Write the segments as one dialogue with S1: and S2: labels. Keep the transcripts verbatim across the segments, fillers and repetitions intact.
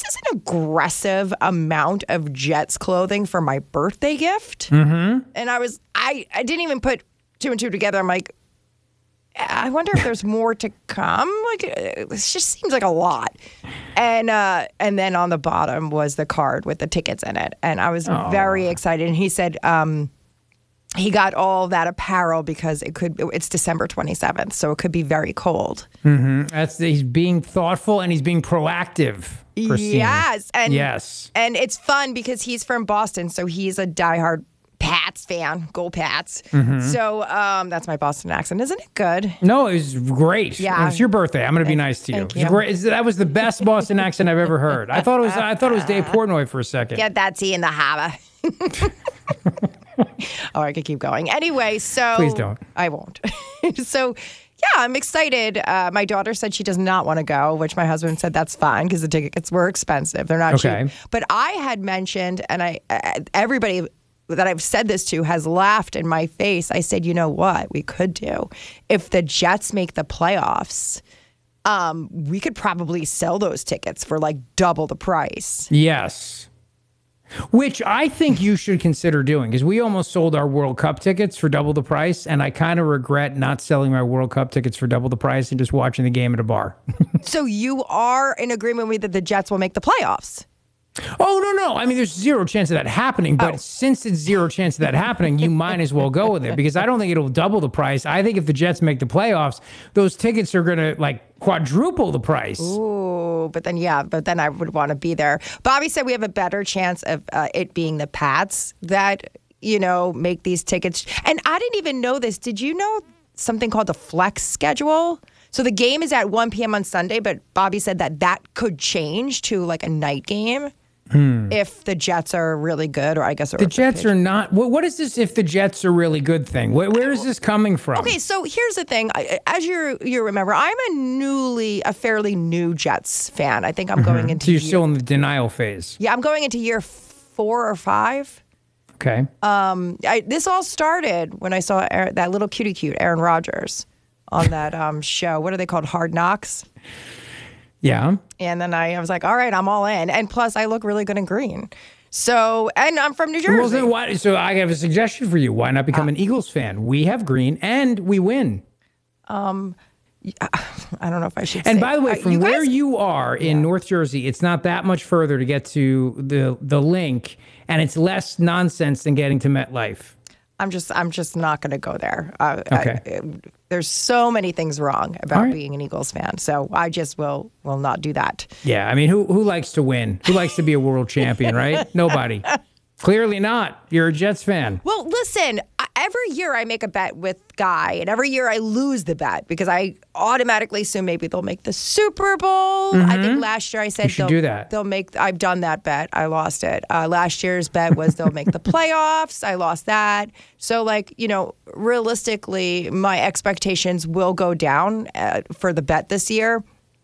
S1: was an aggressive amount of Jets clothing for my birthday gift.
S2: Mm-hmm.
S1: And I was, I, I didn't even put two and two together. I'm like, I wonder if there's more to come. Like, it just seems like a lot. And uh, and then on the bottom was the card with the tickets in it. And I was oh. very excited. And he said um, he got all that apparel because it could. It's December twenty-seventh, so it could be very cold.
S2: Mm-hmm. That's he's being thoughtful and he's being proactive. Christine.
S1: Yes, and
S2: yes,
S1: and it's fun because he's from Boston, so he's a diehard Pats fan, go Pats. Mm-hmm. So um, that's my Boston accent. Isn't it good?
S2: No, it was great.
S1: Yeah.
S2: It's your birthday. I'm going to be nice to you.
S1: Thank
S2: you. Great. That was the best Boston accent I've ever heard. I thought it was I thought it was Dave Portnoy for a second.
S1: Get that tea in the harbor. Oh, I could keep going. Anyway, so...
S2: Please don't.
S1: I won't. So... Yeah, I'm excited. Uh, my daughter said she does not want to go, which my husband said that's fine because the tickets were expensive. They're not
S2: okay.
S1: cheap. But I had mentioned, and I uh, everybody that I've said this to has laughed in my face. I said, you know what we could do? If the Jets make the playoffs, um, we could probably sell those tickets for like double the price.
S2: Yes. Which I think you should consider doing, because we almost sold our World Cup tickets for double the price, and I kind of regret not selling my World Cup tickets for double the price and just watching the game at a bar.
S1: So you are in agreement with me that the Jets will make the playoffs?
S2: Oh, no, no. I mean, there's zero chance of that happening, but
S1: oh.
S2: since it's zero chance of that happening, you might as well go with it, because I don't think it'll double the price. I think if the Jets make the playoffs, those tickets are going to, like, quadruple the price.
S1: Ooh, but then, yeah, but then I would want to be there. Bobby said we have a better chance of uh, it being the Pats that, you know, make these tickets. And I didn't even know this. Did you know something called the flex schedule? So the game is at one p.m. on Sunday, but Bobby said that that could change to like a night game. Hmm. If the Jets are really good, or I guess...
S2: The Jets are not... What, what is this if the Jets are really good thing? Where, where is this coming from?
S1: Okay, so here's the thing. As you you remember, I'm a newly, a fairly new Jets fan. I think I'm going mm-hmm. into...
S2: So you're
S1: year,
S2: still in the denial phase.
S1: Yeah, I'm going into year four or five.
S2: Okay.
S1: Um, I, this all started when I saw Aaron, that little cutie cute, Aaron Rodgers, on that um, show. What are they called? Hard Knocks?
S2: Yeah.
S1: And then I, I was like, all right, I'm all in. And plus, I look really good in green. So, and I'm from New Jersey.
S2: Well, then why, so I have a suggestion for you. Why not become uh, an Eagles fan? We have green and we win.
S1: Um, I don't know if I should
S2: and
S1: say.
S2: by the way,
S1: uh,
S2: from
S1: you
S2: where
S1: guys,
S2: you are in
S1: yeah.
S2: North Jersey, it's not that much further to get to the, the link, and it's less nonsense than getting to MetLife.
S1: I'm just, I'm just not going to go there. Uh,
S2: okay.
S1: I, there's so many things wrong about
S2: right.
S1: being an Eagles fan, so I just will, will not do that.
S2: Yeah, I mean, who, who likes to win? Who likes to be a world champion, right? Nobody. Clearly not. You're a Jets fan.
S1: Well, listen, every year I make a bet with Guy, and every year I lose the bet because I automatically assume maybe they'll make the Super Bowl. Mm-hmm. I think last year I said
S2: you should
S1: they'll
S2: do that.
S1: They'll make. I've done that bet. I lost it. Uh, last year's bet was they'll make the playoffs. I lost that. So, like, you know, realistically, my expectations will go down uh, for the bet this year.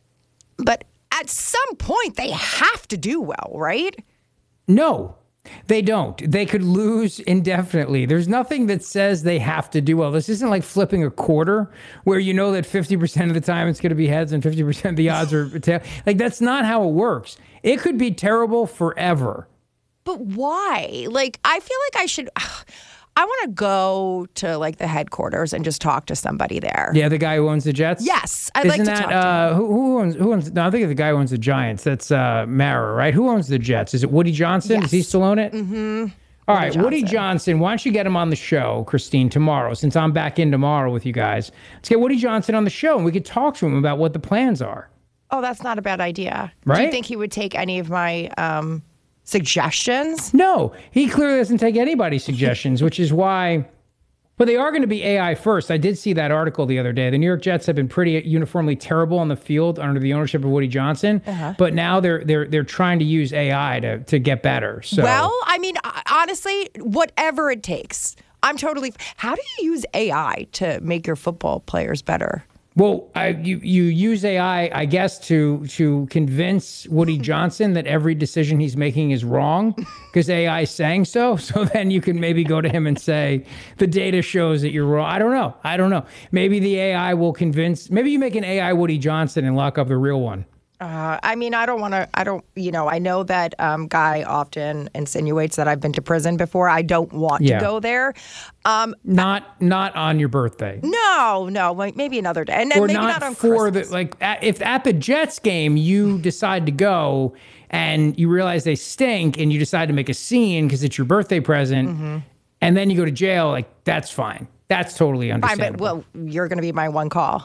S1: But at some point, they have to do well, right?
S2: No. They don't. They could lose indefinitely. There's nothing that says they have to do well. This isn't like flipping a quarter where you know that fifty percent of the time it's going to be heads and fifty percent of the odds are tails. Like, that's not how it works. It could be terrible forever.
S1: But why? Like, I feel like I should... I want to go to, like, the headquarters and just talk to somebody there.
S2: Yeah, the guy who owns the Jets?
S1: Yes, I'd
S2: Isn't
S1: like to
S2: that,
S1: talk to
S2: uh,
S1: him.
S2: Who, who owns, who owns, no, I think the guy who owns the Giants. That's uh, Mara, right? Who owns the Jets? Is it Woody Johnson?
S1: Yes.
S2: Does he still own it?
S1: Mm-hmm.
S2: All right, Woody Johnson. Woody Johnson, why don't you get him on the show, Christine, tomorrow, since I'm back in tomorrow with you guys. Let's get Woody Johnson on the show, and we could talk to him about what the plans are.
S1: Oh, that's not a bad idea.
S2: Right?
S1: Do you think he would take any of my um, suggestions?
S2: No, he clearly doesn't take anybody's suggestions, which is why... But they are going to be A I first. I did see that article the other day. The New York Jets have been pretty uniformly terrible on the field under the ownership of Woody Johnson. Uh-huh. But now they're they're they're trying to use A I to to get better. So
S1: well, I mean, honestly, whatever it takes. I'm totally. How do you use A I to make your football players better?
S2: Well, I, you you use A I, I guess, to to convince Woody Johnson that every decision he's making is wrong because A I is saying so. So then you can maybe go to him and say, the data shows that you're wrong. I don't know. I don't know. Maybe the A I will convince. Maybe you make an A I Woody Johnson and lock up the real one.
S1: Uh, I mean, I don't want to, I don't, you know, I know that um, Guy often insinuates that I've been to prison before. I don't want
S2: Yeah.
S1: to go there. Um,
S2: Not not on your birthday.
S1: no, no, like maybe another day. And then
S2: Or
S1: maybe
S2: not,
S1: not, on
S2: for
S1: Christmas.
S2: the, like, at, if at the Jets game you decide to go and you realize they stink and you decide to make a scene because it's your birthday present,
S1: Mm-hmm.
S2: and then you go to jail, like, that's fine. That's totally
S1: Fine,
S2: understandable.
S1: but well, you're going to be my one call.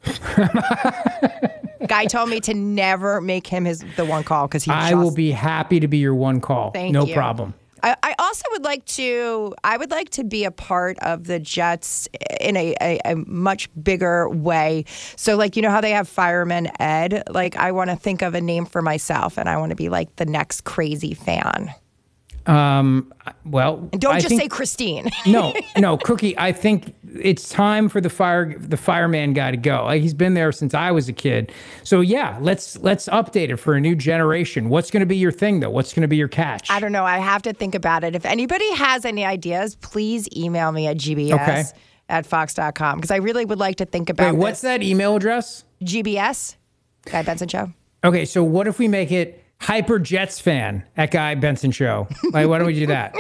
S1: Guy told me to never make him his the one call because he.
S2: I
S1: just,
S2: will be happy to be your one call.
S1: Thank
S2: no
S1: you.
S2: problem.
S1: I, I also would like to. I would like to be a part of the Jets in a, a, a much bigger way. So, like, you know how they have Fireman Ed. Like, I want to think of a name for myself, and I want to be like the next crazy fan.
S2: Um, well,
S1: And don't
S2: I
S1: just
S2: think,
S1: say Christine.
S2: no, no, Cookie. I think it's time for the fire, the fireman guy to go. Like, he's been there since I was a kid. So yeah, let's let's update it for a new generation. What's going to be your thing though? What's going to be your catch?
S1: I don't know. I have to think about it. If anybody has any ideas, please email me at G B S
S2: Okay.
S1: at fox dot com because I really would like to think about
S2: Wait, what's
S1: this.
S2: that email address?
S1: G B S? Guy Benson Show.
S2: Okay, so what if we make it Hyper Jets fan at Guy Benson Show? Like, why don't we do that?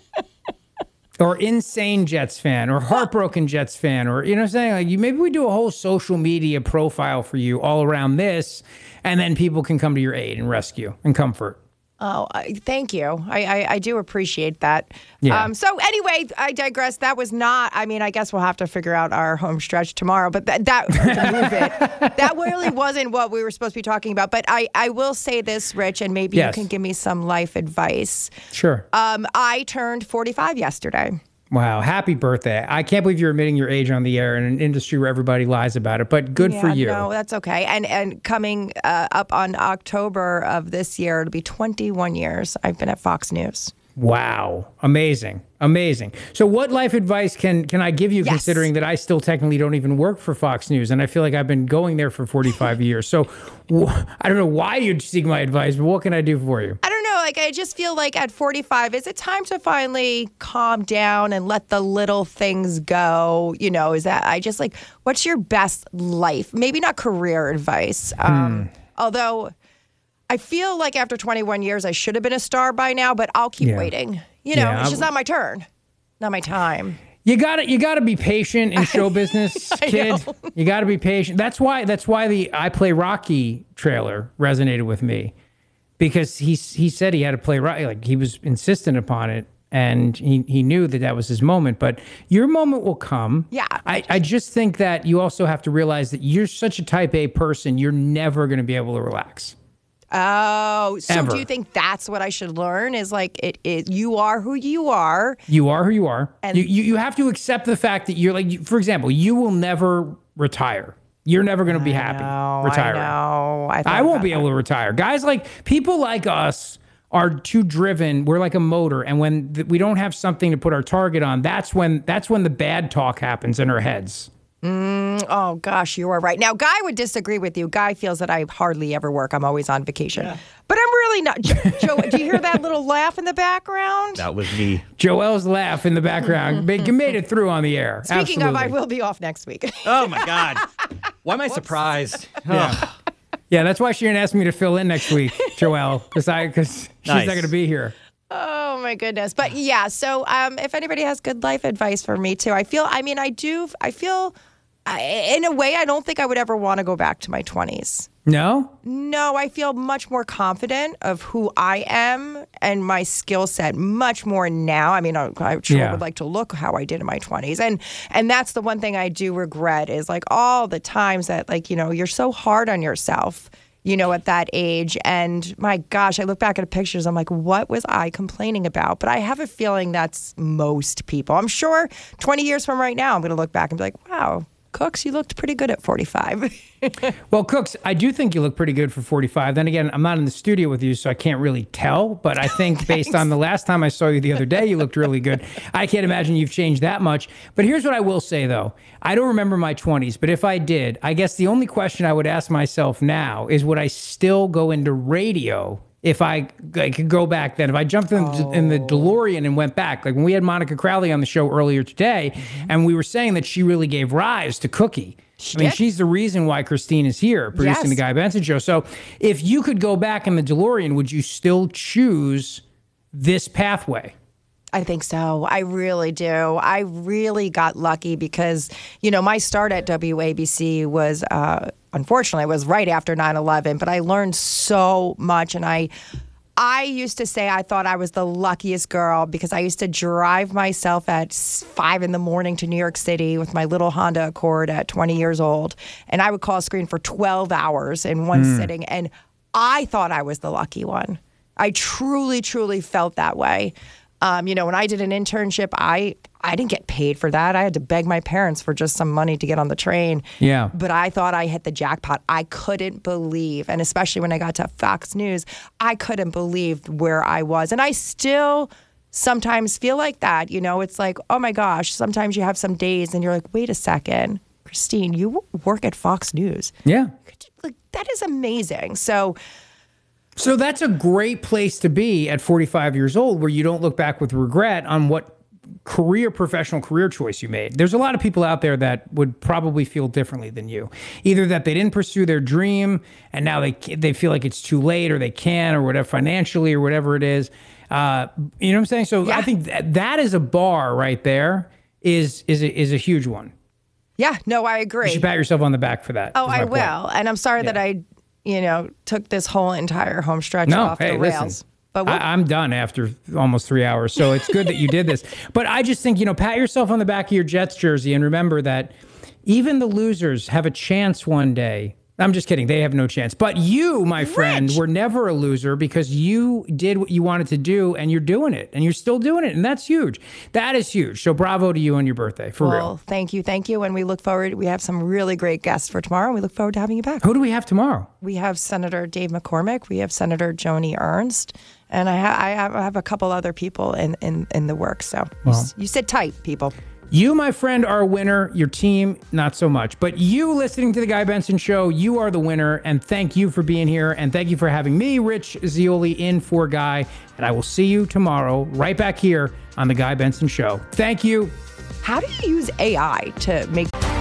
S2: Or insane Jets fan, or heartbroken Jets fan, or, you know what I'm saying? Like, you, maybe we do a whole social media profile for you all around this, and then people can come to your aid and rescue and comfort.
S1: Oh, I, thank you. I, I, I do appreciate that.
S2: Yeah.
S1: Um, so anyway, I digress. That was not, I mean, I guess we'll have to figure out our home stretch tomorrow, but that, that, we can move it. That really wasn't what we were supposed to be talking about. But I, I will say this, Rich, and maybe
S2: Yes.
S1: you can give me some life advice.
S2: Sure.
S1: Um, I turned forty-five yesterday.
S2: Wow. Happy birthday. I can't believe you're admitting your age on the air in an industry where everybody lies about it, but good for
S1: Yeah,
S2: you.
S1: No, that's okay. And and coming uh, up on October of this year, it'll be twenty-one years I've been at Fox News.
S2: Wow. Amazing. Amazing. So what life advice can can I give you,
S1: Yes.
S2: considering that I still technically don't even work for Fox News and I feel like I've been going there for forty-five years. So wh- I don't know why you'd seek my advice, but what can I do for you?
S1: I don't know. Like, I just feel like at forty-five, is it time to finally calm down and let the little things go? You know, is that, I just like, what's your best life? Maybe not career advice. Um,
S2: Hmm.
S1: Although I feel like after twenty-one years, I should have been a star by now, but I'll keep
S2: Yeah.
S1: waiting. You know,
S2: Yeah,
S1: it's
S2: I-
S1: just not my turn, not my time.
S2: You got to you got to be patient in show business, kid. You got to be patient. That's why that's why the I Play Rocky trailer resonated with me, because he he said he had to play Rocky, like he was insistent upon it, and he he knew that that was his moment. But your moment will come.
S1: Yeah.
S2: I I just think that you also have to realize that you're such a Type A person. You're never going to be able to relax.
S1: Oh, so
S2: Ever.
S1: do you think that's what I should learn? Is like it is you are who you are.
S2: You are who you are.
S1: And-
S2: you, you you have to accept the fact that you're like, you- for example, you will never retire. You're never going to be happy
S1: No,
S2: retiring.
S1: I know. I, thought
S2: I won't
S1: about
S2: be
S1: that.
S2: able to retire. Guys like people like us are too driven. We're like a motor, and when th- we don't have something to put our target on, that's when that's when the bad talk happens in our heads.
S1: Oh gosh, you are right. Now, Guy would disagree with you. Guy feels that I hardly ever work. I'm always on vacation. But I'm really not. Jo- Joe, do you hear that little laugh in the background?
S3: That was me.
S2: Joelle's laugh in the background ma- made it through on the air.
S1: Speaking of, I
S2: Absolutely.
S1: will be off next week.
S3: Oh my God. Why am I surprised?
S2: Yeah. Yeah, that's why she didn't ask me to fill in next week, Joelle, because I because she's
S3: Nice.
S2: not going to be here.
S1: Oh my goodness. But yeah, so um, if anybody has good life advice for me too, I feel, I mean, I do, I feel, I, in a way, I don't think I would ever want to go back to my twenties.
S2: No?
S1: No, I feel much more confident of who I am and my skill set much more now. I mean, I, I sure
S2: Yeah.
S1: would like to look how I did in my twenties. And and that's the one thing I do regret is like all the times that like, you know, you're so hard on yourself, you know, at that age. And my gosh, I look back at pictures, I'm like, what was I complaining about? But I have a feeling that's most people. I'm sure twenty years from right now, I'm going to look back and be like, wow, Cooks, you looked pretty good at forty-five.
S2: Well, Cooks, I do think you look pretty good for forty-five. Then again, I'm not in the studio with you, so I can't really tell. But I think based on the last time I saw you the other day, you looked really good. I can't imagine you've changed that much. But here's what I will say, though. I don't remember my twenties, but if I did, I guess the only question I would ask myself now is would I still go into radio if I, I could go back then? If I jumped in, in the DeLorean and went back, like when we had Monica Crowley on the show earlier today, and we were saying that she really gave rise to Cookie. I mean,
S1: did.
S2: she's the reason why Christine is here producing
S1: Yes.
S2: the Guy Benson Show. So if you could go back in the DeLorean, would you still choose this pathway?
S1: I think so. I really do. I really got lucky because, you know, my start at W A B C was, uh, unfortunately, it was right after nine eleven, but I learned so much. And I, I used to say I thought I was the luckiest girl because I used to drive myself at five in the morning to New York City with my little Honda Accord at twenty years old. And I would call a screen for twelve hours in one
S2: Mm.
S1: sitting. And I thought I was the lucky one. I truly, truly felt that way. Um, you know, when I did an internship, I I didn't get paid for that. I had to beg my parents for just some money to get on the train.
S2: Yeah.
S1: But I thought I hit the jackpot. I couldn't believe, and especially when I got to Fox News, I couldn't believe where I was. And I still sometimes feel like that. You know, it's like, oh my gosh, sometimes you have some days and you're like, wait a second, Christine, you work at Fox News.
S2: Yeah.
S1: Like, that is amazing. So,
S2: So that's a great place to be at forty-five years old, where you don't look back with regret on what career, professional career choice you made. There's a lot of people out there that would probably feel differently than you. Either that they didn't pursue their dream and now they they feel like it's too late, or they can, or whatever, financially or whatever it is. Uh, you know what I'm saying? So
S1: Yeah.
S2: I think that, that is a bar right there is is a, is a huge one.
S1: yeah, no, I agree.
S2: You should pat yourself on the back for that.
S1: Oh,
S2: is my
S1: I
S2: point.
S1: will. And I'm sorry that I, you know, took this whole entire home stretch
S2: No,
S1: off
S2: hey,
S1: the
S2: listen.
S1: rails. But we'll,
S2: I, I'm done after almost three hours, so it's good that you did this. But I just think, you know, pat yourself on the back of your Jets jersey and remember that even the losers have a chance one day. I'm just kidding. They have no chance. But you, my friend,
S1: Rich.
S2: were never a loser because you did what you wanted to do and you're doing it and you're still doing it. And that's huge. That is huge. So bravo to you on your birthday, for
S1: well,
S2: real.
S1: thank you. Thank you. And we look forward, we have some really great guests for tomorrow. We look forward to having you back.
S2: Who do we have tomorrow?
S1: We have Senator Dave McCormick. We have Senator Joni Ernst. And I, ha- I, have, I have a couple other people in, in, in the works. So you, s- you sit tight, people.
S2: You, my friend, are a winner. Your team, not so much. But you listening to The Guy Benson Show, you are the winner. And thank you for being here. And thank you for having me, Rich Zeoli, in for Guy. And I will see you tomorrow right back here on The Guy Benson Show. Thank you.
S1: How do you use A I to make...